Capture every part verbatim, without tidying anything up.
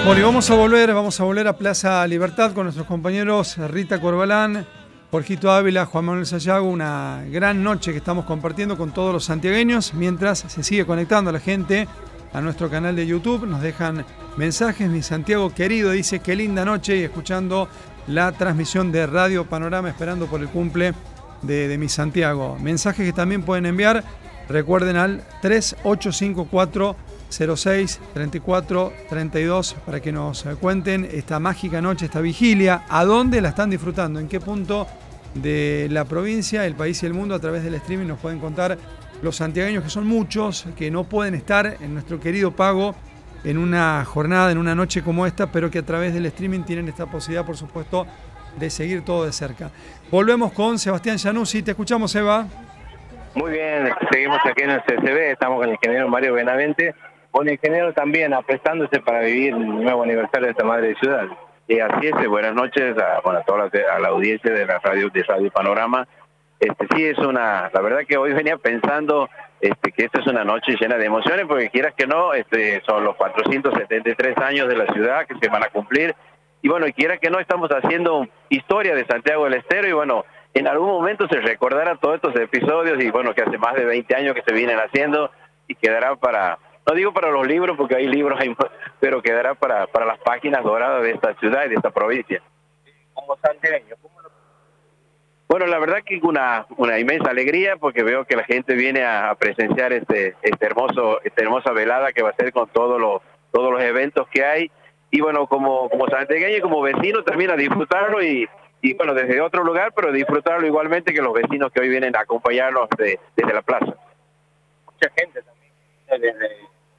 Bueno, y vamos a volver, vamos a volver a Plaza Libertad con nuestros compañeros Rita Corbalán, Jorgito Ávila, Juan Manuel Sayago. Una gran noche que estamos compartiendo con todos los santiagueños, mientras se sigue conectando la gente a nuestro canal de YouTube. Nos dejan mensajes. Mi Santiago querido dice: qué linda noche, y escuchando la transmisión de Radio Panorama, esperando por el cumple de, de mi Santiago. Mensajes que también pueden enviar, recuerden, al tres ocho cinco cuatro cero seis treinta y cuatro treinta y dos para que nos cuenten esta mágica noche, esta vigilia, a dónde la están disfrutando, en qué punto de la provincia, el país y el mundo. A través del streaming nos pueden contar los santiagueños, que son muchos, que no pueden estar en nuestro querido Pago en una jornada, en una noche como esta, pero que a través del streaming tienen esta posibilidad, por supuesto, de seguir todo de cerca. Volvemos con Sebastián Januzzi. Te escuchamos, Eva. Muy bien, seguimos aquí en el C C B, estamos con el ingeniero Mario Benavente, con el ingeniero también aprestándose para vivir el nuevo aniversario de esta madre ciudad. Y así es, buenas noches a, bueno, a toda la, a la audiencia de la radio, de Radio Panorama. Este sí es una, la verdad que hoy venía pensando este, que esta es una noche llena de emociones, porque quieras que no, este, son los cuatrocientos setenta y tres años de la ciudad que se van a cumplir, y bueno, y quiera que no, estamos haciendo historia de Santiago del Estero, y bueno, en algún momento se recordará todos estos episodios, y bueno, que hace más de veinte años que se vienen haciendo, y quedará para, no digo para los libros, porque hay libros, hay, pero quedará para, para las páginas doradas de esta ciudad y de esta provincia. Como santiagueño, ¿cómo lo... Bueno, la verdad que una, una inmensa alegría, porque veo que la gente viene a, a presenciar este, este hermoso, esta hermosa velada que va a ser con todos los, todos los eventos que hay, y bueno, como, como santiagueño y como vecino también a disfrutarlo, y y bueno, desde otro lugar, pero disfrutarlo igualmente que los vecinos que hoy vienen a acompañarnos de, desde la plaza. Mucha gente también, desde,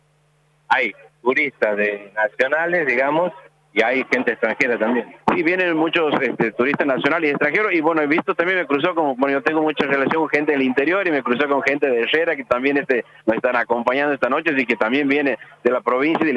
hay turistas de nacionales, digamos, y hay gente extranjera también. Sí, vienen muchos este, turistas nacionales y extranjeros, y bueno, he visto también, me cruzó con, bueno, yo tengo mucha relación con gente del interior, y me cruzó con gente de Herrera, que también este, nos están acompañando esta noche, y que también viene de la provincia y de